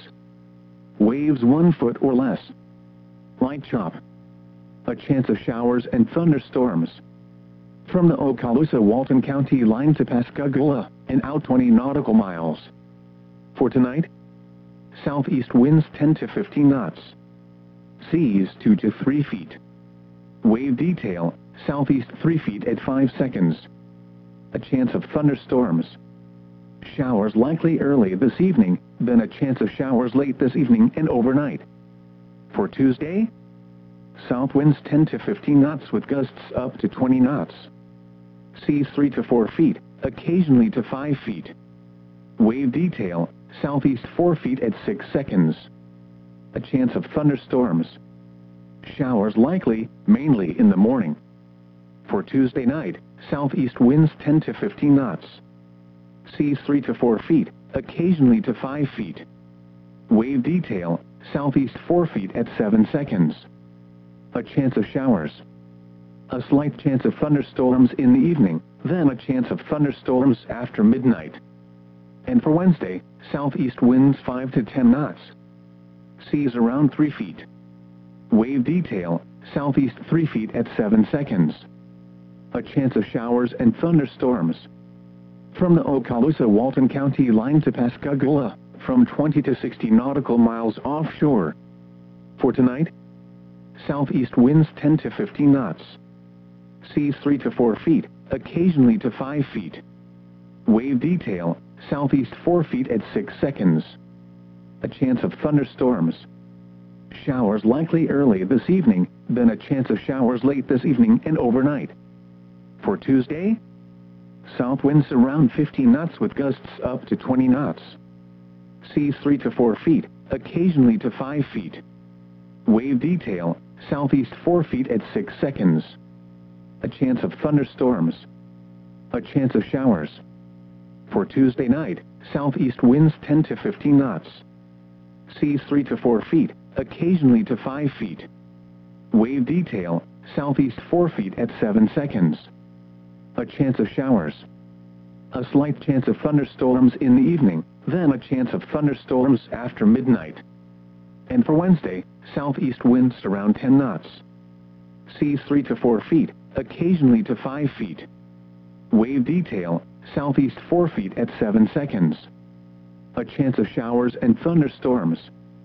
Waves one foot or less. Light chop. A chance of showers and thunderstorms. From the Okaloosa-Walton County line to Pascagoula, and out twenty nautical miles. For tonight, southeast winds ten to fifteen knots. Seas two to three feet. Wave detail, southeast three feet at five seconds. A chance of thunderstorms. Showers likely early this evening, then a chance of showers late this evening and overnight. For Tuesday, south winds ten to fifteen knots with gusts up to twenty knots. Seas three to four feet, occasionally to five feet. Wave detail, southeast four feet at six seconds. A chance of thunderstorms. Showers likely, mainly in the morning. For Tuesday night, southeast winds ten to fifteen knots. Seas three to four feet, occasionally to five feet. Wave detail, southeast four feet at seven seconds. A chance of showers. A slight chance of thunderstorms in the evening, then a chance of thunderstorms after midnight. And for Wednesday, southeast winds five to ten knots. Seas around three feet. Wave detail, southeast three feet at seven seconds. A chance of showers and thunderstorms. From the Okaloosa-Walton County line to Pascagoula, from twenty to sixty nautical miles offshore. For tonight, southeast winds ten to fifteen knots. Seas three to four feet, occasionally to five feet. Wave detail, southeast four feet at six seconds. A chance of thunderstorms. Showers likely early this evening, then a chance of showers late this evening and overnight. For Tuesday, south winds around fifteen knots with gusts up to twenty knots. Seas three to four feet, occasionally to five feet. Wave detail, southeast four feet at six seconds. A chance of thunderstorms. A chance of showers. For Tuesday night, southeast winds ten to fifteen knots. Seas three to four feet, occasionally to five feet. Wave detail, southeast four feet at seven seconds. A chance of showers. A slight chance of thunderstorms in the evening, then a chance of thunderstorms after midnight. And for Wednesday, southeast winds around ten knots. Seas three to four feet, occasionally to five feet. Wave detail, southeast four feet at seven seconds. A chance of showers and thunderstorms.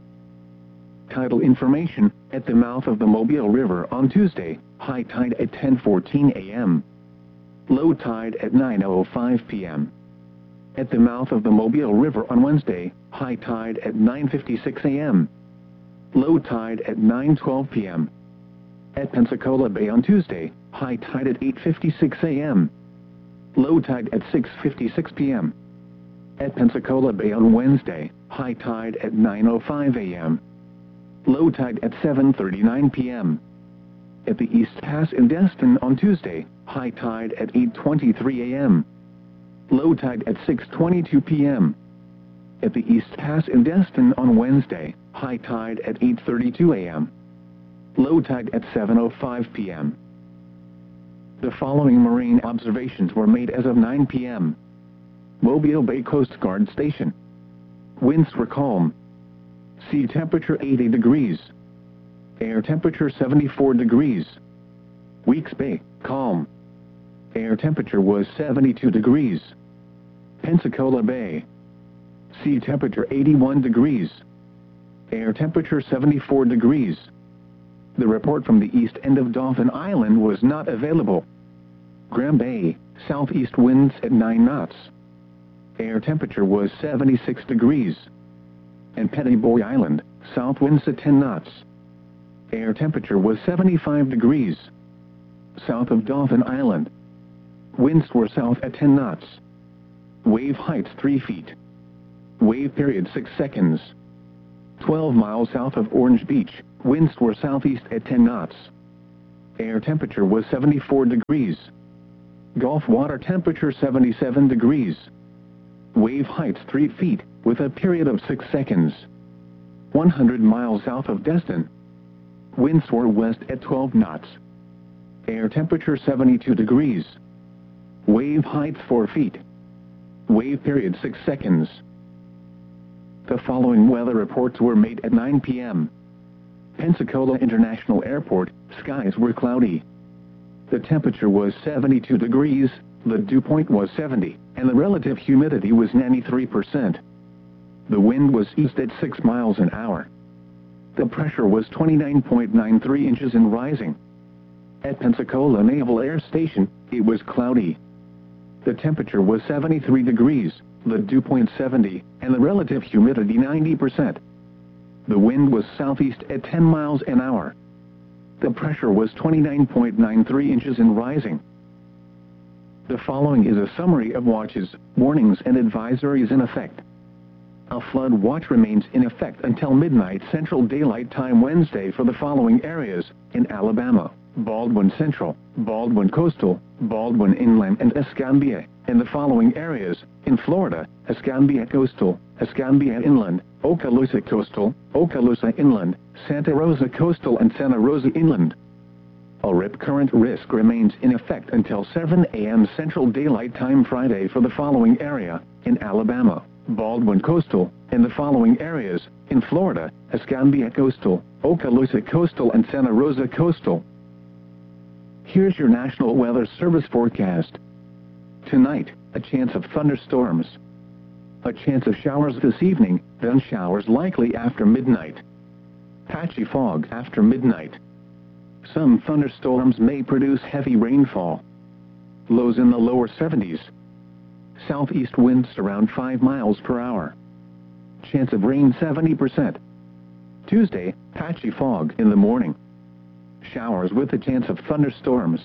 Tidal information, at the mouth of the Mobile River on Tuesday, high tide at ten fourteen a m Low tide at nine oh five p m At the mouth of the Mobile River on Wednesday, high tide at nine fifty-six a m Low tide at nine twelve p m At Pensacola Bay on Tuesday, high tide at eight fifty-six a m Low tide at six fifty-six p m At Pensacola Bay on Wednesday, high tide at nine oh five a m Low tide at seven thirty-nine p m At the East Pass in Destin on Tuesday, high tide at eight twenty-three a m Low tide at six twenty-two p m At the East Pass in Destin on Wednesday, high tide at eight thirty-two a m Low tide at seven oh five p m The following marine observations were made as of nine p m Mobile Bay Coast Guard Station. Winds were calm. Sea temperature eighty degrees. Air temperature seventy-four degrees. Weeks Bay, calm. Air temperature was seventy-two degrees. Pensacola Bay. Sea temperature eighty-one degrees. Air temperature seventy-four degrees. The report from the east end of Dauphin Island was not available. Graham Bay, southeast winds at nine knots. Air temperature was seventy-six degrees. And Petty Boy Island, south winds at ten knots. Air temperature was seventy-five degrees. South of Dauphin Island, winds were south at ten knots. Wave height three feet. Wave period six seconds. twelve miles south of Orange Beach, winds were southeast at ten knots. Air temperature was seventy-four degrees. Gulf water temperature seventy-seven degrees. Wave height three feet, with a period of six seconds. one hundred miles south of Destin. Winds were west at twelve knots. Air temperature seventy-two degrees. Wave height four feet. Wave period six seconds. The following weather reports were made at nine p m Pensacola International Airport, skies were cloudy. The temperature was seventy-two degrees, the dew point was seventy, and the relative humidity was ninety-three percent. The wind was east at six miles an hour. The pressure was twenty-nine point nine three inches and rising. At Pensacola Naval Air Station, it was cloudy. The temperature was seventy-three degrees, the dew point seventy, and the relative humidity ninety percent. The wind was southeast at ten miles an hour. The pressure was twenty-nine point nine three inches and rising. The following is a summary of watches, warnings and advisories in effect. A flood watch remains in effect until midnight Central Daylight Time Wednesday for the following areas: in Alabama, Baldwin Central, Baldwin Coastal, Baldwin Inland and Escambia; in the following areas: in Florida, Escambia Coastal, Escambia Inland, Okaloosa Coastal, Okaloosa Inland, Santa Rosa Coastal and Santa Rosa Inland. A rip current risk remains in effect until seven a m Central Daylight Time Friday for the following area: in Alabama, Baldwin Coastal; in the following areas: in Florida, Escambia Coastal, Okaloosa Coastal and Santa Rosa Coastal. Here's your National Weather Service forecast. Tonight, a chance of thunderstorms. A chance of showers this evening, then showers likely after midnight. Patchy fog after midnight. Some thunderstorms may produce heavy rainfall. Lows in the lower seventies. Southeast winds around five miles per hour. Chance of rain seventy percent. Tuesday, patchy fog in the morning. Showers with a chance of thunderstorms.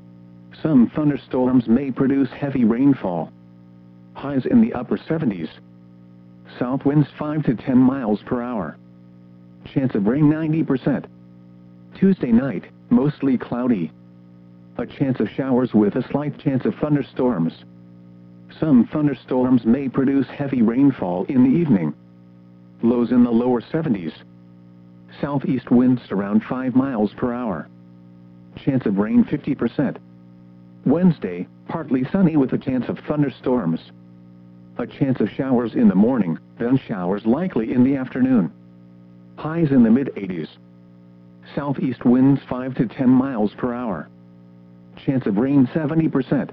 Some thunderstorms may produce heavy rainfall. Highs in the upper seventies. South winds five to ten miles per hour. Chance of rain ninety percent. Tuesday night, mostly cloudy. A chance of showers with a slight chance of thunderstorms. Some thunderstorms may produce heavy rainfall in the evening. Lows in the lower seventies. Southeast winds around five miles per hour. Chance of rain fifty percent. Wednesday, partly sunny with a chance of thunderstorms. A chance of showers in the morning, then showers likely in the afternoon. Highs in the mid eighties. Southeast winds five to ten miles per hour. Chance of rain seventy percent.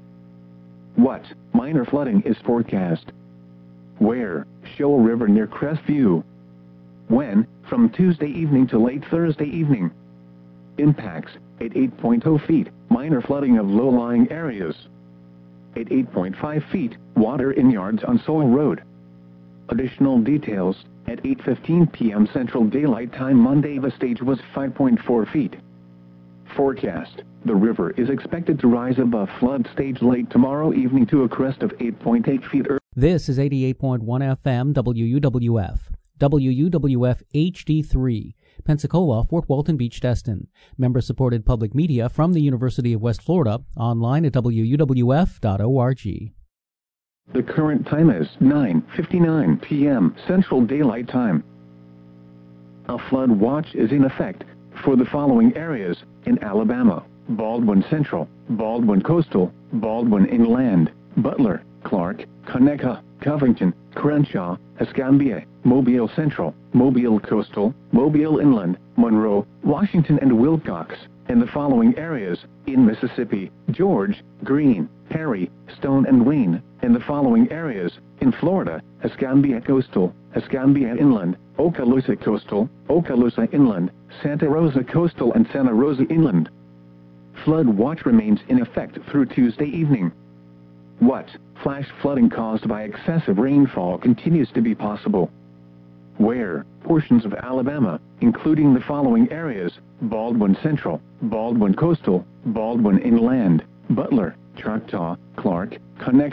What minor flooding is forecast? Where? Shoal River near Crestview. When? From Tuesday evening to late Thursday evening. Impacts: at eight point zero feet, minor flooding of low-lying areas. At eight point five feet, water in yards on Sowell Road. Additional details: at eight fifteen p m Central Daylight Time Monday the stage was five point four feet. Forecast: the river is expected to rise above flood stage late tomorrow evening to a crest of eight point eight feet. This is eighty-eight point one F M W U W F. W U W F H D three, Pensacola, Fort Walton Beach, Destin. Member-supported public media from the University of West Florida, online at W U W F dot org. The current time is nine fifty-nine p m Central Daylight Time. A flood watch is in effect for the following areas: in Alabama, Baldwin Central, Baldwin Coastal, Baldwin Inland, Butler, Clark, Conecuh, Covington, Crenshaw, Escambia, Mobile Central, Mobile Coastal, Mobile Inland, Monroe, Washington and Wilcox, and the following areas: in Mississippi, George, Greene, Perry, Stone and Wayne, and the following areas: in Florida, Escambia Coastal, Escambia Inland, Okaloosa Coastal, Okaloosa Inland, Santa Rosa Coastal and Santa Rosa Inland. Flood watch remains in effect through Tuesday evening. What flash flooding caused by excessive rainfall continues to be possible? Where? Portions of Alabama, including the following areas: Baldwin Central, Baldwin Coastal, Baldwin Inland, Butler, Choctaw, Clark, Conecuh,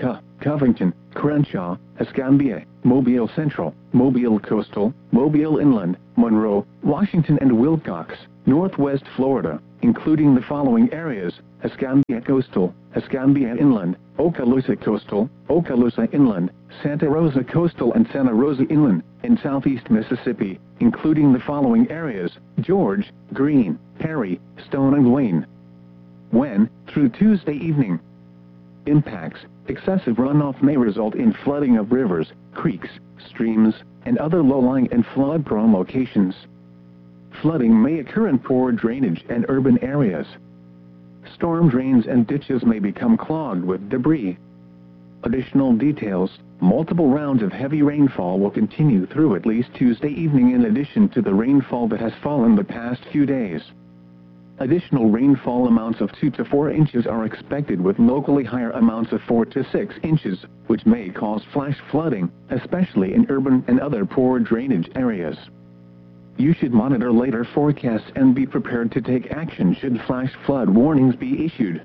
Covington, Crenshaw, Escambia, Mobile Central, Mobile Coastal, Mobile Inland, Monroe, Washington and Wilcox, Northwest Florida, including the following areas: Escambia Coastal, Escambia Inland, Okaloosa Coastal, Okaloosa Inland, Santa Rosa Coastal and Santa Rosa Inland, and Southeast Mississippi, including the following areas: George, Greene, Perry, Stone and Wayne. When, through Tuesday evening, impacts, excessive runoff may result in flooding of rivers, creeks, streams, and other low-lying and flood-prone locations. Flooding may occur in poor drainage and urban areas. Storm drains and ditches may become clogged with debris. Additional details: multiple rounds of heavy rainfall will continue through at least Tuesday evening in addition to the rainfall that has fallen the past few days. Additional rainfall amounts of two to four inches are expected, with locally higher amounts of four to six inches, which may cause flash flooding, especially in urban and other poor drainage areas. You should monitor later forecasts and be prepared to take action should flash flood warnings be issued.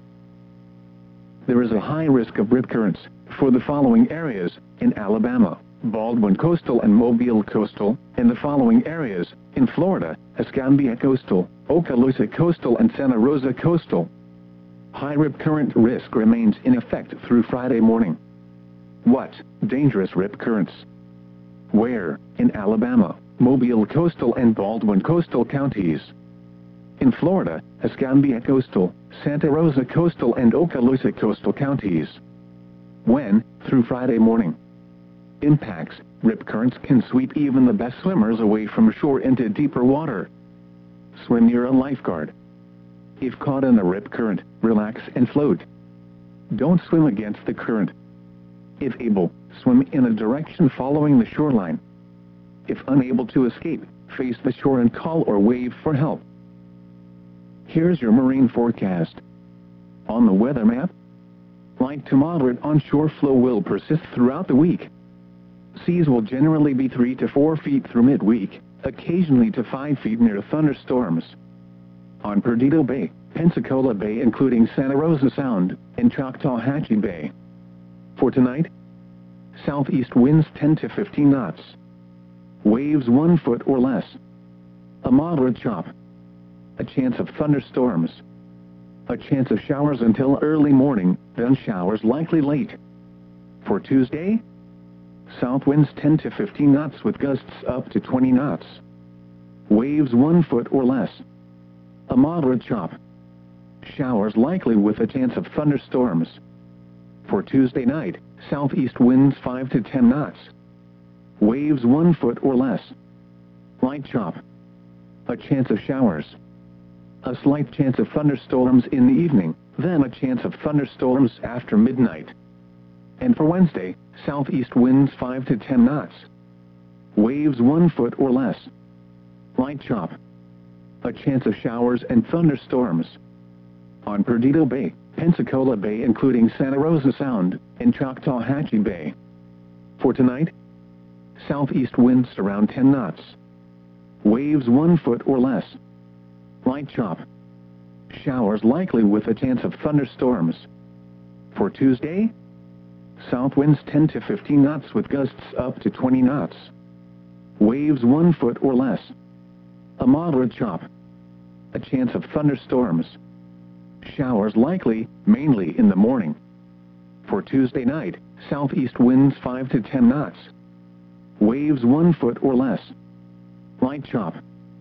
There is a high risk of rip currents for the following areas: in Alabama, Baldwin Coastal and Mobile Coastal, and the following areas: in Florida, Escambia Coastal, Okaloosa Coastal and Santa Rosa Coastal. High rip current risk remains in effect through Friday morning. What? Dangerous rip currents. Where? In Alabama, Mobile Coastal and Baldwin Coastal counties. In Florida, Escambia Coastal, Santa Rosa Coastal and Okaloosa Coastal counties. When? Through Friday morning. Impacts: rip currents can sweep even the best swimmers away from shore into deeper water. Swim near a lifeguard. If caught in a rip current, relax and float. Don't swim against the current. If able, swim in a direction following the shoreline. If unable to escape, face the shore and call or wave for help. Here's your marine forecast. On the weather map, light to moderate onshore flow will persist throughout the week. Seas will generally be three to four feet through midweek, occasionally to five feet near thunderstorms. On Perdido Bay, Pensacola Bay including Santa Rosa Sound, and Choctawhatchee Bay. For tonight, southeast winds ten to fifteen knots. Waves one foot or less. A moderate chop. A chance of thunderstorms. A chance of showers until early morning, then showers likely late. For Tuesday, south winds ten to fifteen knots with gusts up to twenty knots. Waves one foot or less. A moderate chop. Showers likely with a chance of thunderstorms. For Tuesday night, southeast winds five to ten knots. Waves one foot or less. Light chop. A chance of showers. A slight chance of thunderstorms in the evening, then a chance of thunderstorms after midnight. And for Wednesday, southeast winds five to ten knots. Waves one foot or less. Light chop. A chance of showers and thunderstorms. On Perdido Bay, Pensacola Bay including Santa Rosa Sound, and Choctawhatchee Bay. For tonight, southeast winds around ten knots. Waves one foot or less. Light chop. Showers likely with a chance of thunderstorms. For Tuesday, south winds ten to fifteen knots with gusts up to twenty knots. Waves one foot or less. A moderate chop. A chance of thunderstorms. Showers likely, mainly in the morning. For Tuesday night, southeast winds five to ten knots. Waves one foot or less. Light chop.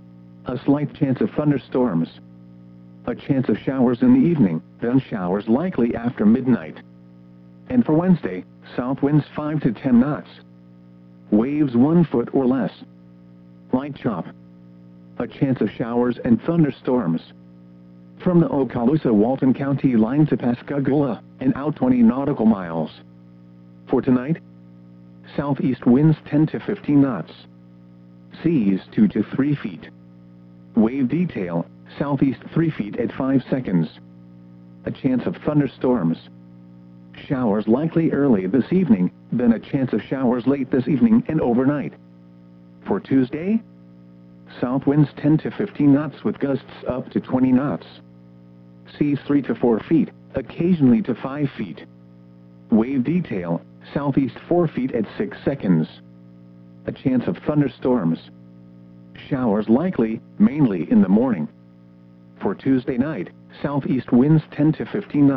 A slight chance of thunderstorms. A chance of showers in the evening, then showers likely after midnight. And for Wednesday, south winds five to ten knots. Waves one foot or less. Light chop. A chance of showers and thunderstorms. From the Okaloosa-Walton County line to Pascagoula, and out twenty nautical miles. For tonight, southeast winds ten to fifteen knots. Seas two to three feet. Wave detail, southeast three feet at five seconds. A chance of thunderstorms. Showers likely early this evening, then a chance of showers late this evening and overnight. For Tuesday, south winds ten to fifteen knots with gusts up to twenty knots. Seas three to four feet, occasionally to five feet. Wave detail, southeast four feet at six seconds. A chance of thunderstorms. Showers likely, mainly in the morning. For Tuesday night, southeast winds ten to fifteen knots.